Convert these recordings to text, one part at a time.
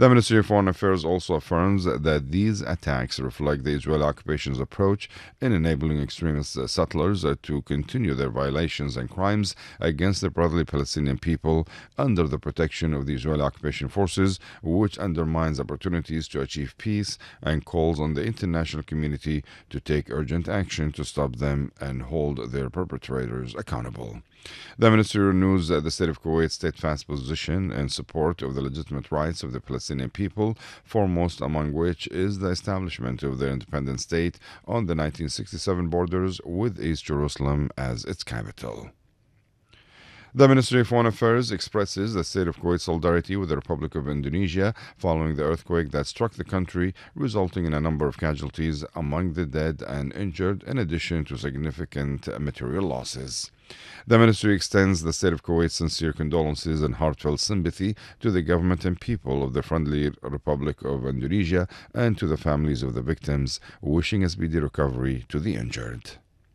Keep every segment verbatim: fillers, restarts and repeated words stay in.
The Ministry of Foreign Affairs also affirms that these attacks reflect the Israeli occupation's approach in enabling extremist uh, settlers uh, to continue their violations and crimes against the brotherly Palestinian people under the protection of the Israeli occupation forces, which undermines opportunities to achieve peace and calls on the international community to take urgent action to stop them and hold their perpetrators accountable. The ministry renews uh, the state of Kuwait's steadfast position in support of the legitimate rights of the Palestinian people, foremost among which is the establishment of their independent state on the nineteen sixty-seven borders with East Jerusalem as its capital. The Ministry of Foreign Affairs expresses the state of Kuwait's solidarity with the Republic of Indonesia following the earthquake that struck the country, resulting in a number of casualties among the dead and injured, in addition to significant material losses. The ministry extends the state of Kuwait's sincere condolences and heartfelt sympathy to the government and people of the friendly Republic of Indonesia and to the families of the victims, wishing a speedy recovery to the injured.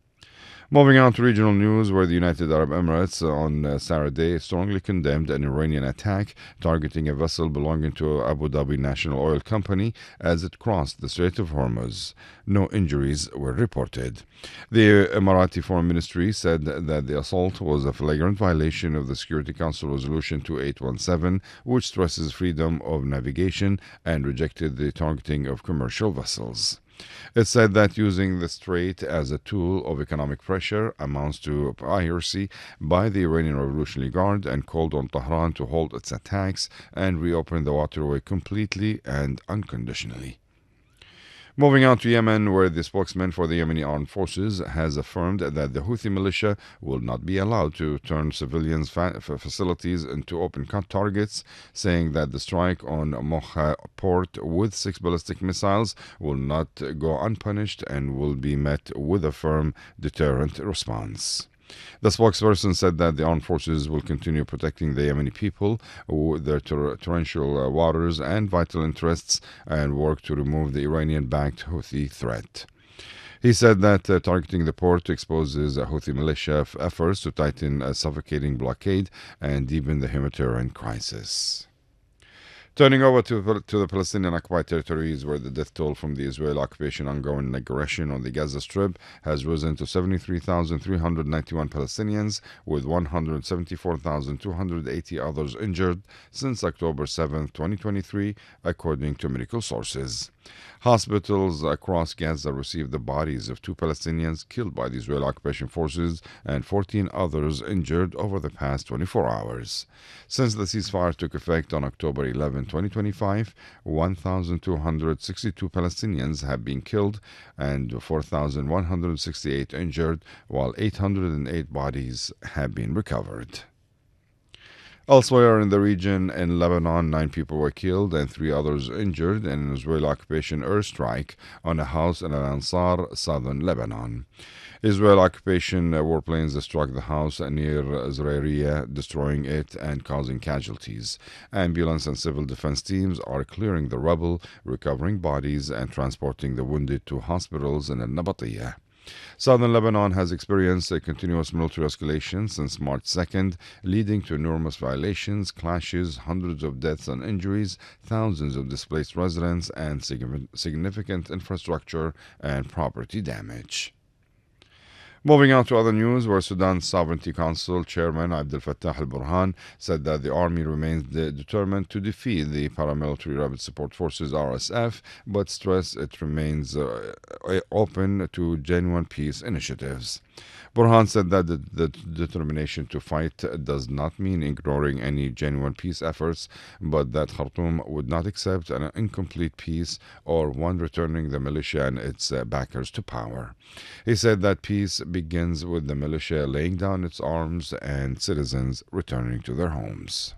Moving on to regional news, where the United Arab Emirates on uh, Saturday strongly condemned an Iranian attack targeting a vessel belonging to Abu Dhabi National Oil Company as it crossed the Strait of Hormuz. No injuries were reported. The Emirati Foreign Ministry said that the assault was a flagrant violation of the Security Council Resolution two eight one seven, which stresses freedom of navigation and rejected the targeting of commercial vessels. It said that using the strait as a tool of economic pressure amounts to piracy by the Iranian Revolutionary Guard and called on Tehran to halt its attacks and reopen the waterway completely and unconditionally. Moving on to Yemen, where the spokesman for the Yemeni armed forces has affirmed that the Houthi militia will not be allowed to turn civilians' fa- facilities into open targets, saying that the strike on Mocha port with six ballistic missiles will not go unpunished and will be met with a firm deterrent response. The spokesperson said that the armed forces will continue protecting the Yemeni people, their ter- torrential waters, and vital interests, and work to remove the Iranian-backed Houthi threat. He said that uh, targeting the port exposes uh, Houthi militia f- efforts to tighten a suffocating blockade and deepen the humanitarian crisis. Turning over to, to the Palestinian occupied territories, where the death toll from the Israeli occupation ongoing aggression on the Gaza Strip has risen to seventy-three thousand three hundred ninety-one Palestinians, with one hundred seventy-four thousand two hundred eighty others injured since October seventh, twenty twenty-three, according to medical sources. Hospitals across Gaza received the bodies of two Palestinians killed by the Israeli occupation forces and fourteen others injured over the past twenty-four hours. Since the ceasefire took effect on October eleventh, twenty twenty-five, one thousand two hundred sixty-two Palestinians have been killed and four thousand one hundred sixty-eight injured, while eight hundred eight bodies have been recovered. Elsewhere in the region, in Lebanon, nine people were killed and three others injured in an Israeli occupation airstrike on a house in Al Ansar, southern Lebanon. Israel occupation warplanes struck the house near Zrariya, destroying it and causing casualties. Ambulance and civil defense teams are clearing the rubble, recovering bodies, and transporting the wounded to hospitals in Al Nabatiyah. Southern Lebanon has experienced a continuous military escalation since March second, leading to enormous violations, clashes, hundreds of deaths and injuries, thousands of displaced residents, and significant infrastructure and property damage. Moving on to other news, where Sudan's Sovereignty Council Chairman Abdel Fattah al-Burhan said that the army remains de- determined to defeat the paramilitary Rapid Support Forces R S F, but stressed it remains uh, open to genuine peace initiatives. Burhan said that the, the determination to fight does not mean ignoring any genuine peace efforts, but that Khartoum would not accept an incomplete peace or one returning the militia and its uh, backers to power. He said that peace begins with the militia laying down its arms and citizens returning to their homes.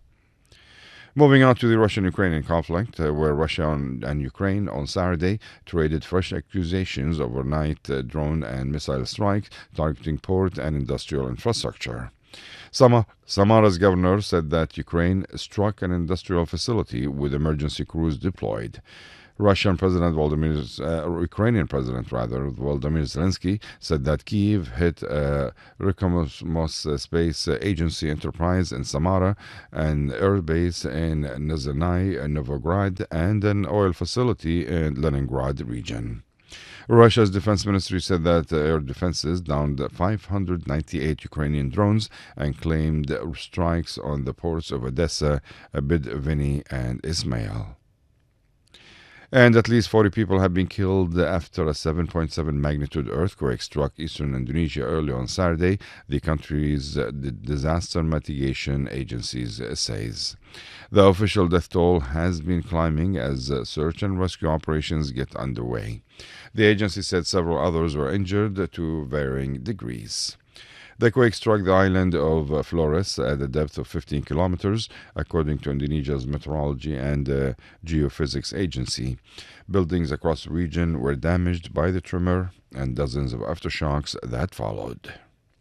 Moving on to the Russian-Ukrainian conflict, uh, where Russia and, and Ukraine on Saturday traded fresh accusations overnight uh, drone and missile strikes targeting port and industrial infrastructure. Sama, Samara's governor said that Ukraine struck an industrial facility with emergency crews deployed. Russian President Volodymyr, uh, Ukrainian President rather, Volodymyr Zelensky said that Kyiv hit a Roscosmos space agency enterprise in Samara, an air base in Nizhny Novgorod, and an oil facility in Leningrad region. Russia's defense ministry said that air defenses downed five hundred ninety-eight Ukrainian drones and claimed strikes on the ports of Odessa, Bidvini, and Ismail. And at least forty people have been killed after a seven point seven magnitude earthquake struck eastern Indonesia early on Saturday, the country's disaster mitigation agencies says. The official death toll has been climbing as search and rescue operations get underway. The agency said several others were injured to varying degrees. The quake struck the island of Flores at a depth of fifteen kilometers, according to Indonesia's Meteorology and uh, Geophysics Agency. Buildings across the region were damaged by the tremor and dozens of aftershocks that followed.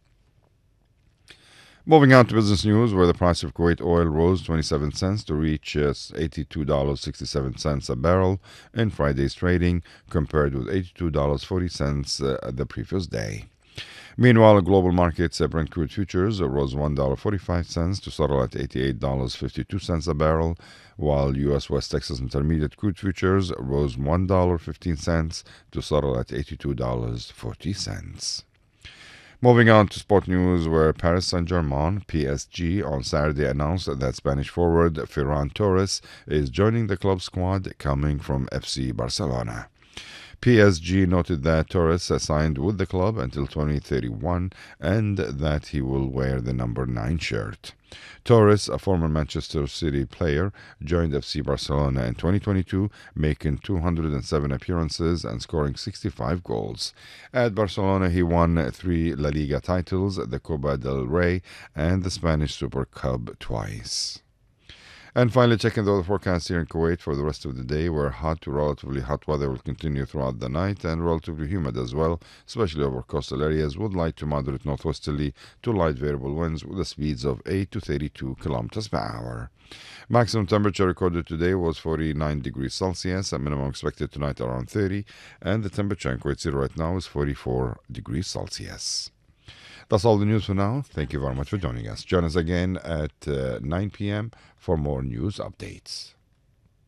Moving on to business news, where the price of Kuwait oil rose twenty-seven cents to reach uh, eighty-two dollars and sixty-seven cents a barrel in Friday's trading, compared with eighty-two dollars and forty cents uh, the previous day. Meanwhile, global markets, uh, Brent crude futures uh, rose one dollar and forty-five cents to settle at eighty-eight dollars and fifty-two cents a barrel, while U S West Texas Intermediate crude futures rose one dollar and fifteen cents to settle at eighty-two dollars and forty cents. Moving on to sport news, where Paris Saint-Germain, P S G, on Saturday announced that Spanish forward Ferran Torres is joining the club squad coming from F C Barcelona. P S G noted that Torres signed with the club until twenty thirty-one and that he will wear the number nine shirt. Torres, a former Manchester City player, joined F C Barcelona in twenty twenty-two, making two hundred seven appearances and scoring sixty-five goals. At Barcelona, he won three La Liga titles, the Copa del Rey, and the Spanish Super Cup twice. And finally, checking the weather forecast here in Kuwait for the rest of the day, where hot to relatively hot weather will continue throughout the night and relatively humid as well, especially over coastal areas, with light to moderate northwesterly to light variable winds with the speeds of eight to thirty-two kilometers per hour. Maximum temperature recorded today was forty-nine degrees Celsius, and minimum expected tonight around thirty, and the temperature in Kuwait City right now is forty-four degrees Celsius. That's all the news for now. Thank you very much for joining us. Join us again at uh, nine p.m. for more news updates.